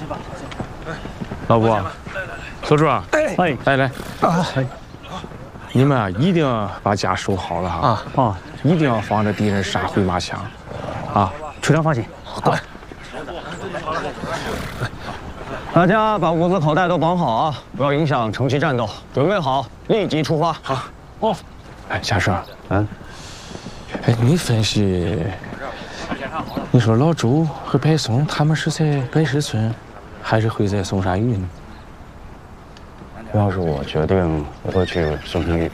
老吴，小朱啊，来，你们啊一定把家守好了哈啊，一定要防着敌人杀回马枪啊！ 处长放心， 滚！ 大家把物资口袋都绑好啊，不要影响城区战斗。准备好，立即出发。 好。哦。哎，夏生，哎，你分析，你说老周和白松他们是在白石村，还是会在松山峪呢？ 要是我决定，我会去松山峪。